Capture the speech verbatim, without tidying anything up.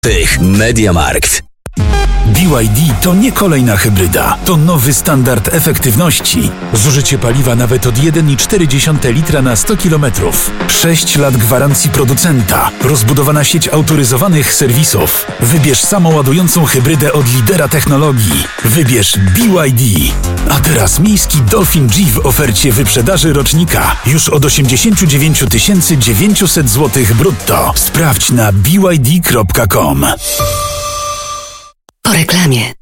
MediaMarkt. B Y D to nie kolejna hybryda, to nowy standard efektywności. Zużycie paliwa nawet od jeden i cztery dziesiąte litra na sto kilometrów. sześć lat gwarancji producenta. Rozbudowana sieć autoryzowanych serwisów. Wybierz samoładującą hybrydę od lidera technologii. Wybierz B Y D. A teraz miejski Dolphin G w ofercie wyprzedaży rocznika. Już od osiemdziesiąt dziewięć tysięcy dziewięćset złotych brutto. Sprawdź na b y d kropka com. Po reklamie.